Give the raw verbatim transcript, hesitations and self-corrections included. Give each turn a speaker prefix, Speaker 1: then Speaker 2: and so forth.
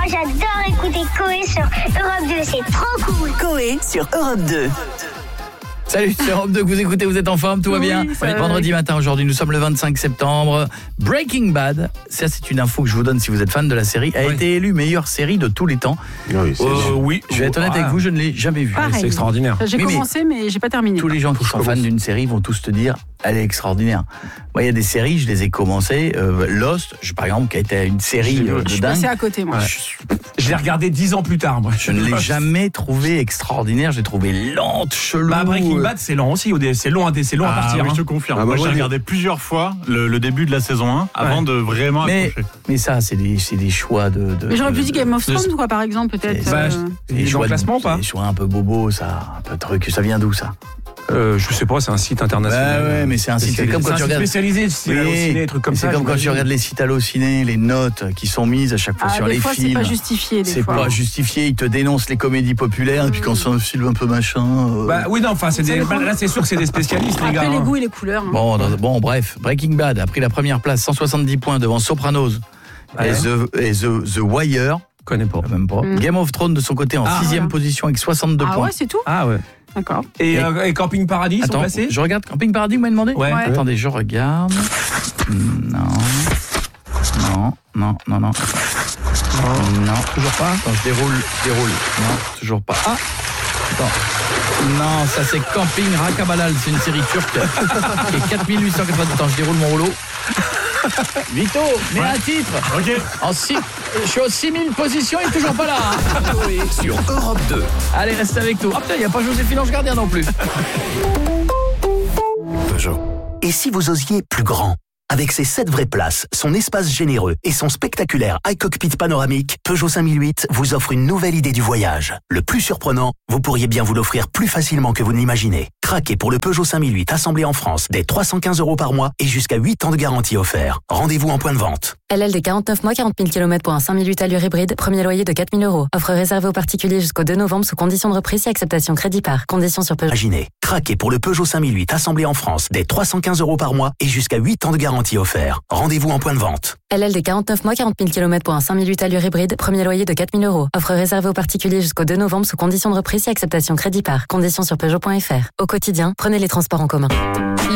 Speaker 1: j'adore écouter Coé sur Europe deux, c'est trop cool.
Speaker 2: Coé sur Europe deux.
Speaker 3: Salut, c'est Europe deux que vous écoutez, vous êtes en forme, tout va
Speaker 4: Oui,
Speaker 3: bien. On est vendredi matin aujourd'hui, nous sommes le vingt-cinq septembre. Breaking Bad, ça c'est une info que je vous donne si vous êtes fan de la série, a
Speaker 5: Oui.
Speaker 3: été élue meilleure série de tous les temps.
Speaker 5: Oui, c'est
Speaker 3: Euh,
Speaker 5: sûr.
Speaker 3: oui, je vais être honnête
Speaker 5: Ah.
Speaker 3: avec vous, je ne l'ai jamais vue.
Speaker 4: Pareil.
Speaker 5: C'est extraordinaire.
Speaker 4: J'ai
Speaker 3: Oui, mais-
Speaker 4: commencé, mais j'ai pas terminé.
Speaker 3: Tous les gens qui sont fans d'une série vont tous te dire elle est extraordinaire. Moi, il y a des séries, je les ai commencées. Euh, Lost, je, par exemple, qui a été une série
Speaker 5: Je l'ai vu,
Speaker 3: euh,
Speaker 5: je
Speaker 3: de
Speaker 4: Je suis
Speaker 3: dingue.
Speaker 4: passé à côté, moi.
Speaker 5: Ouais. Je l'ai regardé dix ans plus tard, moi.
Speaker 3: Je ne l'ai jamais trouvé extraordinaire. Je l'ai trouvé lente, chelou.
Speaker 5: Bah, Breaking Bad, c'est lent aussi. au dé- C'est long, à dé- c'est long à
Speaker 6: Ah,
Speaker 5: partir.
Speaker 6: oui,
Speaker 5: hein.
Speaker 6: je te confirme.
Speaker 7: Ah, bah,
Speaker 6: Moi, j'ai
Speaker 7: moi,
Speaker 6: regardé plusieurs fois le, le début de la saison un avant
Speaker 5: Ouais.
Speaker 6: de vraiment
Speaker 3: mais,
Speaker 6: accrocher.
Speaker 3: mais ça, c'est des, c'est des choix de. de
Speaker 4: Mais j'aurais pu
Speaker 3: de-
Speaker 4: dire Game of
Speaker 3: de-
Speaker 4: Thrones, quoi, par exemple, peut-être.
Speaker 3: Bah,
Speaker 4: euh,
Speaker 3: C'est
Speaker 5: Il est
Speaker 3: des
Speaker 5: dans
Speaker 3: choix
Speaker 5: le classement ou
Speaker 3: de-
Speaker 5: pas
Speaker 3: c'est des choix un peu bobo, ça, un peu truc. Ça vient d'où ça?
Speaker 5: Euh, je sais pas, c'est un site international.
Speaker 3: Bah ouais, mais c'est un site- c'est comme quand
Speaker 5: C'est un
Speaker 3: tu
Speaker 5: site
Speaker 3: regardes-
Speaker 5: spécialisé, c'est
Speaker 3: Oui,
Speaker 5: ciné, des trucs comme
Speaker 3: c'est
Speaker 5: ça.
Speaker 3: comme quand tu
Speaker 5: j'imagine.
Speaker 3: regardes les sites allociné, les notes qui sont mises à chaque fois
Speaker 4: Ah,
Speaker 3: sur
Speaker 4: des
Speaker 3: les
Speaker 4: fois, c'est
Speaker 3: films.
Speaker 4: pas justifié, des
Speaker 3: C'est
Speaker 4: fois.
Speaker 3: pas justifié, ils te dénoncent les comédies populaires, et puis quand c'est un film un peu machin. euh,
Speaker 5: Bah oui, non, enfin, c'est
Speaker 4: Ça
Speaker 5: des...
Speaker 4: dépend.
Speaker 5: bah, là, c'est sûr que c'est des spécialistes, les gars.
Speaker 4: Après, les
Speaker 5: hein.
Speaker 4: goûts et les couleurs. hein.
Speaker 3: Bon, dans- bon, bref, Breaking Bad a pris la première place, cent soixante-dix points devant Sopranos
Speaker 5: Ouais.
Speaker 3: et, The, et The, The Wire,
Speaker 5: Je connais pas.
Speaker 3: même pas.
Speaker 4: Mm.
Speaker 3: Game of Thrones de son côté en
Speaker 5: Ah,
Speaker 3: sixième
Speaker 4: voilà.
Speaker 3: position avec soixante-deux
Speaker 4: Ah
Speaker 3: points.
Speaker 4: ouais, c'est tout.
Speaker 5: Ah ouais.
Speaker 4: D'accord.
Speaker 5: Et,
Speaker 3: Et-
Speaker 5: euh, et Camping Paradis sont
Speaker 3: Attends,
Speaker 5: placés
Speaker 3: je regarde Camping Paradis, vous m'avez demandé
Speaker 5: Ouais.
Speaker 4: Ouais.
Speaker 3: Attendez, je regarde. Non. Non, non, non, non. Non, toujours pas. Attends, je déroule, je déroule. Non, toujours pas. Ah Attends. Non, ça c'est Camping Rakabalal, c'est une série turque qui est quatre mille huit cent quatre-vingt-dix. Attends, je déroule mon rouleau. Vito, mets un titre.
Speaker 6: Ok.
Speaker 3: En six, je suis aux six mille positions, il est toujours pas là. hein.
Speaker 2: Sur Europe deux.
Speaker 3: Allez, reste avec nous. Oh putain, il n'y a pas Joséphine Ange Gardien non plus.
Speaker 2: Peugeot. Et si vous osiez plus grand? Avec ses sept vraies places, son espace généreux et son spectaculaire iCockpit panoramique, Peugeot cinq mille huit vous offre une nouvelle idée du voyage. Le plus surprenant, vous pourriez bien vous l'offrir plus facilement que vous ne l'imaginez. Craquez pour le Peugeot cinq mille huit assemblé en France dès trois cent quinze euros par mois et jusqu'à huit ans de garantie offert. Rendez-vous en point de vente.
Speaker 8: L L D quarante-neuf mois, quarante mille kilomètres pour un cinq mille huit allure hybride, premier loyer de quatre mille euros. Offre réservée aux particuliers jusqu'au deux novembre sous condition de reprise et acceptation crédit par. Conditions sur Peugeot.
Speaker 2: Imaginez. Craquez pour le Peugeot cinq mille huit assemblé en France dès trois cent quinze euros par mois et jusqu'à huit ans de garantie offert. Rendez-vous en point de vente.
Speaker 8: L L D quarante-neuf mois, quarante mille kilomètres pour un cinq mille huit allure hybride, premier loyer de quatre mille euros. Offre réservée aux particuliers jusqu'au deux novembre sous condition de reprise et acceptation crédit par. Conditions sur Peugeot point F R. Au quotidien, prenez les transports en commun.